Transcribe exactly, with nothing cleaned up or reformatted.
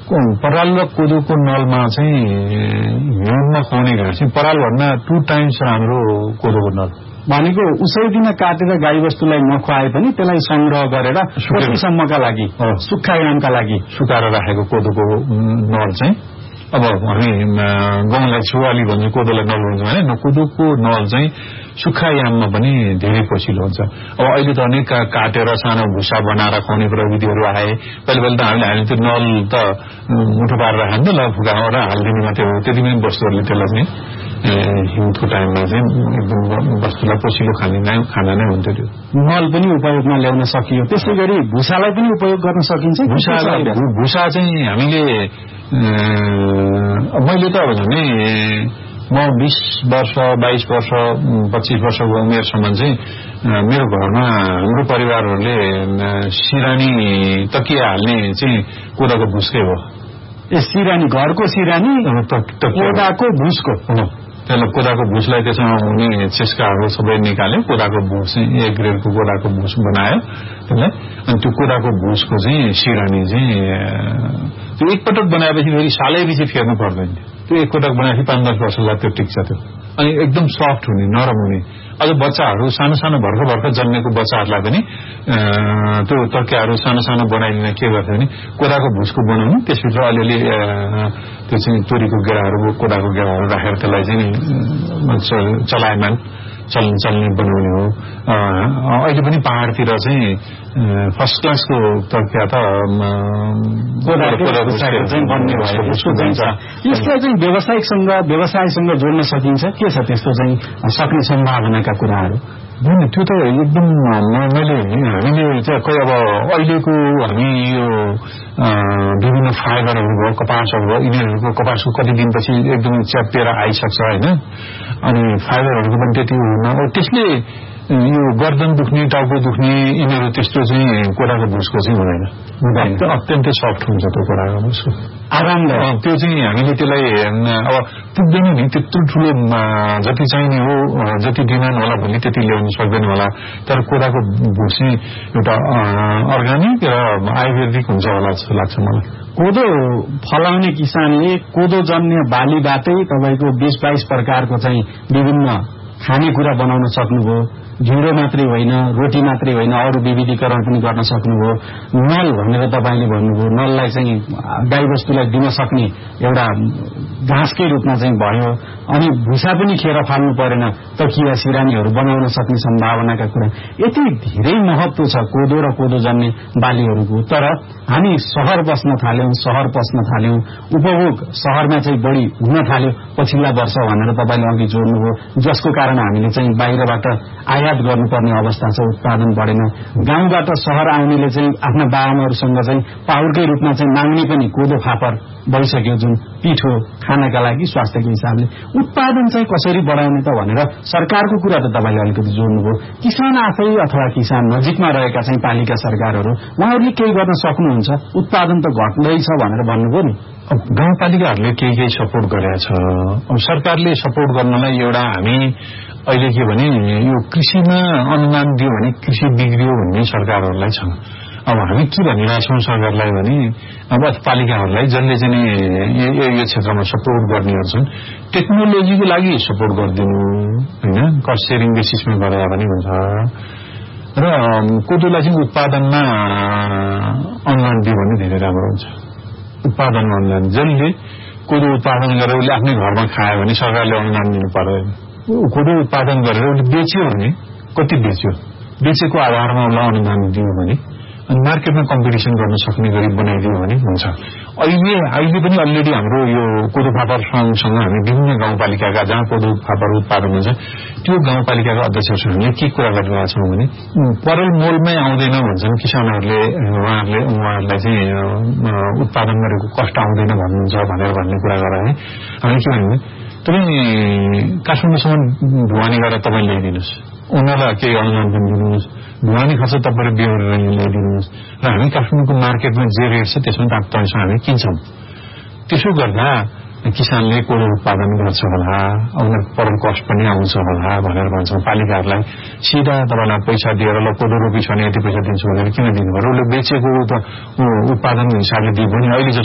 पराल र कोदोको नलमा चाहिँ हिउँदमा खुवाउने घाँस चाहिँ पराल भन्दा टू टाइम्स राम्रो कोदोको नल भनेको उसै दिन काटेर गाईबस्तुलाई नखुवाए पनि त्यसलाई संग्रह गरेर सुकेसम्मका लागि सुक्खायामका लागि सुकाएर राखेको कोदोको नल चाहिँ अब हामी गहुँलाई छुवाली भन्छ कोदोलाई नल भन्छ होइन कोदोको नल चाहिँ सुक्खायाममा पनि धेरै पोसिलो हुन्छ अब अहिले त अनेक काटेर सानो भुसा बनाएर खुवाउने प्रविधिहरू आए पहिले पहिले त हामीले हामीले त्यो नल त मुठो पारेर खान्थ्यो ल फुकाएर हालिदिने मात्रै हो त्यतिमै वस्तुहरूले त्यसलाई चाहिँ हिउँदको टाइममा चाहिँ एकदम वस्तुलाई पोसिलो खाने नै खाना नै हुन्थ्यो त्यो नल पनि उपयोगमा ल्याउन सकियो त्यसै गरी भुसालाई पनि उपयोग गर्न सकिन्छ भुसालाई भुसा चाहिँ हामीले मैले त भने म बीस वर्ष बाइस वर्ष पच्चीस वर्षको उमेरसम्म चाहिँ मेरो घरमा हाम्रो परिवारहरूले सिरानी तकिया हाल्ने चाहिँ कोदाको भुसकै हो ए सिरानी घरको सिरानी कोदाको भुसको त्यसलाई कोदाको भुसलाई त्यसमा हुने चेस्काहरू सबै निकाल्यो कोदाको भुस चाहिँ एक ग्रेडको कोदाको भुस बनायो त्यसलाई अनि त्यो कोदाको भुसको चाहिँ सिरानी चाहिँ त्यो एकपटक बनाएपछि फेरि सालैपछि फेर्नु पर्दैन त्यो एकपटक बनाएपछि पाँच दस वर्षलाई त्यो टिक्छ त्यो अनि एकदम सफ्ट हुने नरम हुने अझ बच्चाहरू सानो सानो भर्खर भर्खर जन्मेको बच्चाहरूलाई पनि त्यो तर्काहरू सानो सानो बनाइदिन के गर्छ भने कोदाको भुसको बनाउनु त्यसभित्र अलिअलि त्यो चाहिँ तोरीको गेडाहरू कोदाको गेडाहरू राखेर त्यसलाई चाहिँ चलायमान चल्ने चल्ने बनाउने हो अहिले पनि पहाडतिर चाहिँ फर्स्ट क्लासको तर्किया त यसलाई चाहिँ व्यवसायिकसँग व्यवसायसँग जोड्न सकिन्छ के छ त्यस्तो चाहिँ सक्ने सम्भावनाका कुराहरू त्यो त एकदम मैले हामीले चाहिँ खै अब अहिलेको हामी यो विभिन्न फाइबरहरू भयो कपासहरू भयो यिनीहरूको कपासको कति दिनपछि एकदम च्यापिएर आइसक्छ होइन अनि फाइबरहरूको पनि त्यति हुन त्यसले यो गर्दन दुख्ने टाउको दुख्ने यिनीहरू त्यस्तो चाहिँ कोदाको भुसको चाहिँ हुँदैन हुँदैन अत्यन्तै सफ्ट हुन्छ त्यो कोदाको भुसको आरामदायक त्यो चाहिँ हामीले त्यसलाई अब पुग्दैन नि त्यत्रो ठुलो जति चाहिने हो जति डिमान्ड होला भने त्यति ल्याउन सक्दैन होला तर कोदाको भुस चाहिँ एउटा अर्ग्यानिक र आयुर्वेदिक हुन्छ होला जस्तो लाग्छ मलाई कोदो फलाउने किसानले कोदो जन्य बालीबाटै तपाईँको बीस बाइस प्रकारको चाहिँ विभिन्न खानेकुरा बनाउन सक्नुभयो ढिँडो मात्रै होइन रोटी मात्रै होइन अरू विविधीकरण पनि गर्न सक्नुभयो नल भनेर तपाईँले भन्नुभयो नललाई चाहिँ गाईबस्तुलाई दिन सक्ने एउटा घाँसकै रूपमा चाहिँ भयो अनि भुसा पनि खेर फाल्नु परेन तकिया सिरानीहरू बनाउन सक्ने सम्भावनाका कुरा यति धेरै महत्व छ कोदो र कोदो जन्ने बालीहरूको तर हामी सहर बस्न थाल्यौं सहर पस्न थाल्यौं उपभोग सहरमा चाहिँ बढी हुन थाल्यो पछिल्ला वर्ष भनेर तपाईँले अघि जोड्नुभयो जसको कारण हामीले चाहिँ बाहिरबाट आयात गर्नुपर्ने अवस्था छ उत्पादन बढेन गाउँबाट सहर आउनेले चाहिँ आफ्ना बाआमाहरूसँग चाहिँ पाउडरकै रूपमा चाहिँ माग्ने पनि कोदो फापर भइसक्यो जुन पिठो खानाका लागि स्वास्थ्यको हिसाबले उत्पादन चाहिँ कसरी बढाउने त भनेर सरकारको कुरा त तपाईँले अलिकति जोड्नुभयो किसान आफै अथवा किसान नजिकमा रहेका चाहिँ पालिका सरकारहरू उहाँहरूले केही गर्न सक्नुहुन्छ उत्पादन त घट्दैछ भनेर भन्नुभयो नि गाउँपालिकाहरूले केही केही सपोर्ट गरेका छ अब सरकारले सपोर्ट गर्नलाई एउटा हामी अहिले के भने यो कृषिमा अनुदान दियो भने कृषि बिग्रियो भन्ने सरकारहरूलाई छ अब हामी के भनिरहेका छौँ सरकारलाई भने अब पालिकाहरूलाई जसले चाहिँ यो क्षेत्रमा सपोर्ट गर्नेहरू छन् टेक्नोलोजीको लागि सपोर्ट गरिदिनु होइन कस्ट सेयरिङ बेसिसमा गरेर पनि हुन्छ र कोदोलाई चाहिँ उत्पादनमा अनुदान दियो भने धेरै राम्रो हुन्छ उत्पादनमा अनुदान जसले कोदो उत्पादन गरेर उसले आफ्नै घरमा खायो भने सरकारले अनुदान दिनु पर्दैन कोदो उत्पादन गरेर उसले बेच्यो भने कति बेच्यो बेचेको आधारमा उसलाई अनुदान दियो भने अनि मार्केटमा कम्पिटिसन गर्न सक्ने गरी बनाइदियो भने हुन्छ अहिले अहिले पनि अलरेडी हाम्रो यो कोदो फापर सँगसँग हामी विभिन्न गाउँपालिकाका जहाँ कोदो फापर उत्पादन हुन्छ त्यो गाउँपालिकाका अध्यक्षहरूले के कुरा गरिरहेका छौँ भने परल मोलमै आउँदैन भन्छन् किसानहरूले उहाँहरूले उहाँहरूलाई चाहिँ उत्पादन गरेको कष्ट आउँदैन भन्नुहुन्छ भनेर भन्ने कुरा गरेर है हामीले के भन्ने तपाईँ काठमाडौँसम्म ढुवानी गरेर तपाईँ ल्याइदिनुहोस् उनीहरूलाई केही अनुदान पनि दिनुहोस् ढुवानी खर्च तपाईँले बेहोरेर ल्याइदिनुहोस् र हामी काठमाडौँको मार्केटमा जे रेट छ त्यसमा तपाईँसँग हामी किन्छौँ त्यसो गर्दा किसानले कोदो उत्पादन गर्छ होला उनीहरूको परल कस्ट पनि आउँछ होला भनेर भन्छौँ पालिकाहरूलाई सिधा तपाईँलाई पैसा दिएर ल कोदो रोपी छ भने यति पैसा दिन्छु भनेर किन दिनु पर्यो उसले बेचेको त उत्पादनको हिसाबले दियो भने अहिले